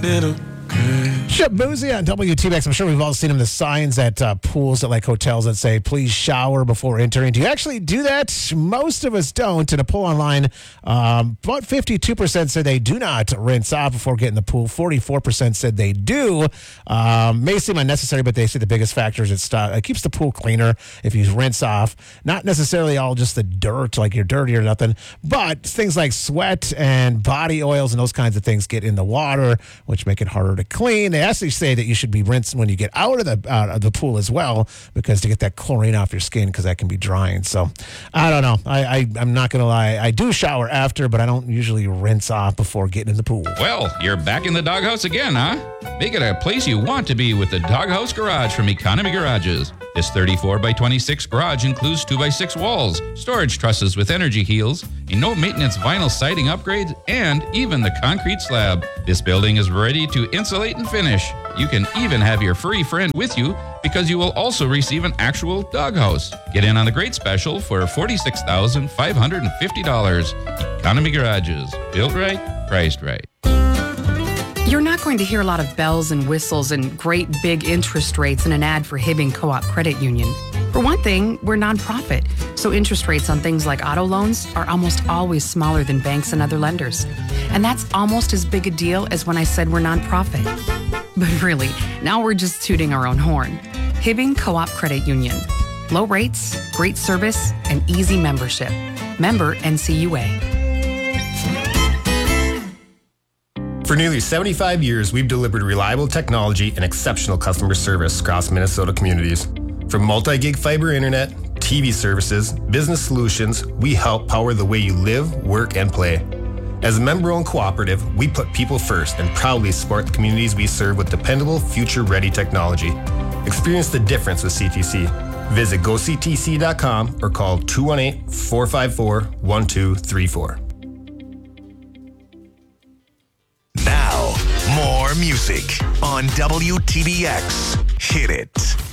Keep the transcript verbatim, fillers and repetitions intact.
little good. Shabuzi on W T B X. I'm sure we've all seen them, the signs at uh, pools at like hotels that say, please shower before entering. Do you actually do that? Most of us don't. In a poll online, um, about fifty-two percent said they do not rinse off before getting in the pool. forty-four percent said they do. Um, may seem unnecessary, but they say the biggest factor is it, st- it keeps the pool cleaner if you rinse off. Not necessarily all just the dirt, like you're dirty or nothing, but things like sweat and body oils and those kinds of things get in the water, which make it harder to clean. They actually say that you should be rinsing when you get out of the out of the pool as well, because to get that chlorine off your skin, because that can be drying. So I don't know. I, I I'm not gonna lie. I do shower after, but I don't usually rinse off before getting in the pool. Well, you're back in the doghouse again, huh? Make it a place you want to be with the Doghouse Garage from Economy Garages. This thirty-four by twenty-six garage includes two by six walls, storage trusses with energy heels, a no-maintenance vinyl siding upgrade, and even the concrete slab. This building is ready to insulate and finish. You can even have your furry friend with you because you will also receive an actual doghouse. Get in on the great special for forty-six thousand five hundred fifty dollars. Economy Garages. Built right, priced right. You're not going to hear a lot of bells and whistles and great big interest rates in an ad for Hibbing Co-op Credit Union. For one thing, we're nonprofit, so interest rates on things like auto loans are almost always smaller than banks and other lenders. And that's almost as big a deal as when I said we're nonprofit. But really, now we're just tooting our own horn. Hibbing Co-op Credit Union. Low rates, great service, and easy membership. Member N C U A. For nearly seventy-five years, we've delivered reliable technology and exceptional customer service across Minnesota communities. From multi-gig fiber internet, T V services, business solutions, we help power the way you live, work, and play. As a member-owned cooperative, we put people first and proudly support the communities we serve with dependable, future-ready technology. Experience the difference with C T C. Visit go c t c dot com or call two one eight, four five four, one two three four. Now, more music on W T B X. Hit it.